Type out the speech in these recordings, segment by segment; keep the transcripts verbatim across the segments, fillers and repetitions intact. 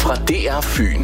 fra D R Fyn.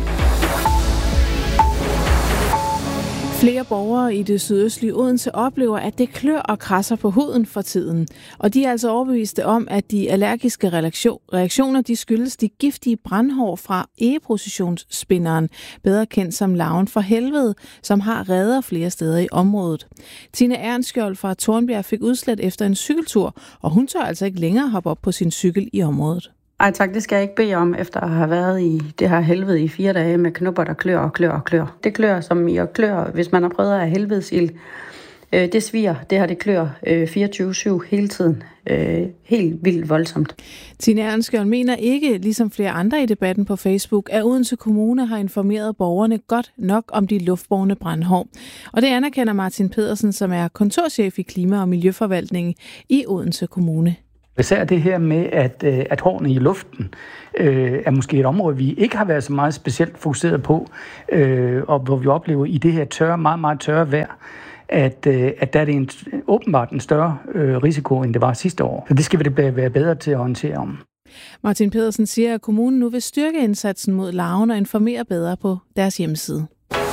Flere borgere i det sydøstlige Odense oplever, at det klør og krasser på huden for tiden. Og de er altså overbeviste om, at de allergiske reaktioner de skyldes de giftige brandhår fra egepositionsspinderen, bedre kendt som larven for helvede, som har redder flere steder i området. Tine Ernskjold fra Tornbjerg fik udslæt efter en cykeltur, og hun tør altså ikke længere hoppe op på sin cykel i området. Ej tak, det skal jeg ikke bede om, efter at have været i det her helvede i fire dage med knopper, der klør og klør og klør. Det klør som i at klør, hvis man har prøvet at have helvedesild. Øh, det sviger, det her det klør øh, fireogtyve syv hele tiden. Øh, helt vildt voldsomt. Tine Ernskjold mener ikke, ligesom flere andre i debatten på Facebook, at Odense Kommune har informeret borgerne godt nok om de luftbårne brandhår. Og det anerkender Martin Pedersen, som er kontorchef i Klima- og Miljøforvaltningen i Odense Kommune. Især det her med, at, at hårene i luften øh, er måske et område, vi ikke har været så meget specielt fokuseret på, øh, og hvor vi oplever i det her tørre, meget, meget tørre vejr, at, øh, at der er det en, åbenbart en større øh, risiko, end det var sidste år. Så det skal vi være bedre til at håndtere om. Martin Pedersen siger, at kommunen nu vil styrke indsatsen mod larven og informere bedre på deres hjemmeside.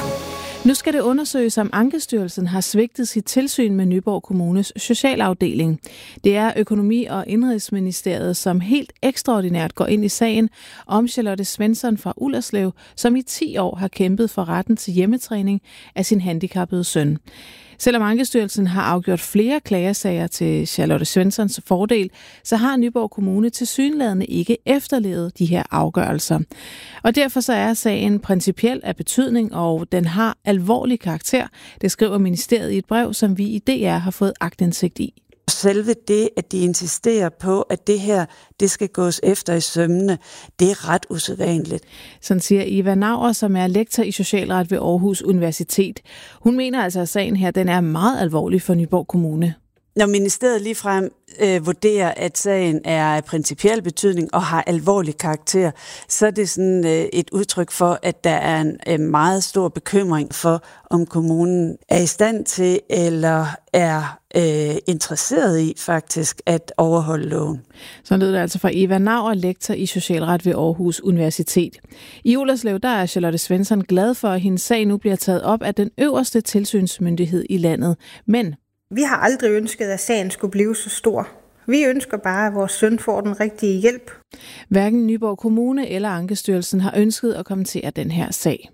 Nu skal det undersøges, om Ankestyrelsen har svigtet sit tilsyn med Nyborg Kommunes socialafdeling. Det er Økonomi- og Indenrigsministeriet, som helt ekstraordinært går ind i sagen om Charlotte Svensson fra Ullerslev, som i ti år har kæmpet for retten til hjemmetræning af sin handicappede søn. Selvom Ankestyrelsen har afgjort flere klagesager til Charlotte Svenssons fordel, så har Nyborg Kommune tilsyneladende ikke efterlevet de her afgørelser. Og derfor så er sagen principiel af betydning, og den har alvorlig karakter. Det skriver ministeriet i et brev, som vi i D R har fået aktindsigt i. Selve det, at de insisterer på, at det her, det skal gås efter i sømmene, det er ret usædvanligt. Sådan siger Eva Nauer, som er lektor i socialret ved Aarhus Universitet. Hun mener altså, at sagen her, den er meget alvorlig for Nyborg Kommune. Når ministeriet ligefrem øh, vurderer, at sagen er af principiel betydning og har alvorlig karakter, så er det sådan øh, et udtryk for, at der er en øh, meget stor bekymring for, om kommunen er i stand til eller er øh, interesseret i faktisk at overholde loven. Så lød det altså fra Eva Nauer, lektor i socialret ved Aarhus Universitet. I Ullerslev, der er Charlotte Svensson glad for, at hendes sag nu bliver taget op af den øverste tilsynsmyndighed i landet. Men vi har aldrig ønsket, at sagen skulle blive så stor. Vi ønsker bare, at vores søn får den rigtige hjælp. Hverken Nyborg Kommune eller Ankestyrelsen har ønsket at kommentere den her sag.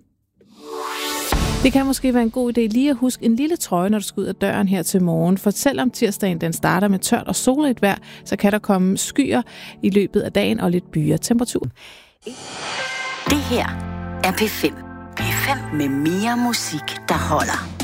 Det kan måske være en god idé lige at huske en lille trøje, når du skal ud af døren her til morgen. For selvom tirsdagen den starter med tørt og soligt vejr, så kan der komme skyer i løbet af dagen og lidt byer. Temperatur. Det her er P fem. P fem med mere musik, der holder.